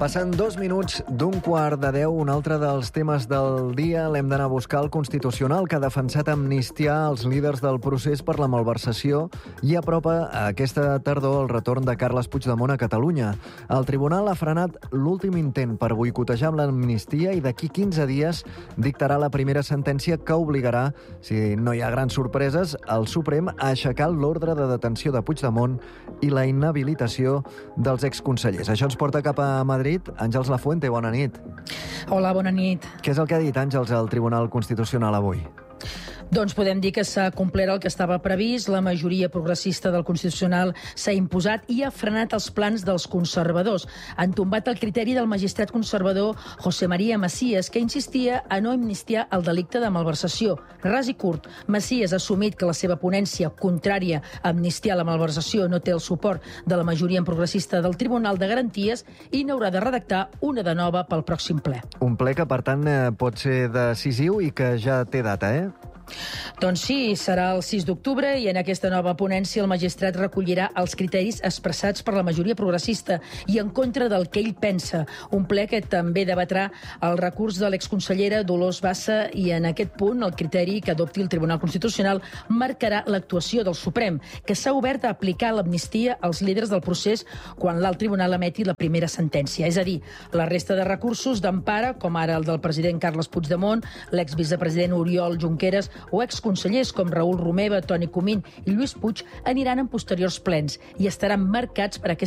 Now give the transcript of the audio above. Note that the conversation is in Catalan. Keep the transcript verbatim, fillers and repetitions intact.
Passen dos minuts d'un quart de deu. Un altre dels temes del dia l'hem d'anar a buscar al Constitucional, que ha defensat amnistiar els líders del procés per la malversació i apropa aquesta tardor el retorn de Carles Puigdemont a Catalunya. El tribunal ha frenat l'últim intent per boicotejar amb l'amnistia i d'aquí quinze dies dictarà la primera sentència que obligarà, si no hi ha grans sorpreses, el Suprem a aixecar l'ordre de detenció de Puigdemont i la inhabilitació dels exconsellers. Això ens porta cap a Madrid. Àngels Lafuente, bona nit. Hola, bona nit. Què és el que ha dit Àngels al Tribunal Constitucional avui? Doncs podem dir que s'ha complert el que estava previst, la majoria progressista del Constitucional s'ha imposat i ha frenat els plans dels conservadors. Han tombat el criteri del magistrat conservador José María Macías, que insistia a no amnistiar el delicte de malversació. Ras i curt, Macías ha assumit que la seva ponència contrària a amnistiar la malversació no té el suport de la majoria progressista del Tribunal de Garanties i n'haurà de redactar una de nova pel pròxim ple. Un ple que, per tant, pot ser decisiu i que ja té data, eh? Doncs sí, serà el sis d'octubre i en aquesta nova ponència el magistrat recollirà els criteris expressats per la majoria progressista i en contra del que ell pensa. Un ple que també debatrà el recurs de l'exconsellera Dolors Bassa i en aquest punt el criteri que adopti el Tribunal Constitucional marcarà l'actuació del Suprem, que s'ha obert a aplicar l'amnistia als líders del procés quan l'alt tribunal emeti la primera sentència. És a dir, la resta de recursos d'empara, com ara el del president Carles Puigdemont, l'exvicepresident Oriol Junqueras o exconsellers com Raül Romeva, Toni Comín i Lluís Puig aniran en posteriors plens i estaran marcats per aquesta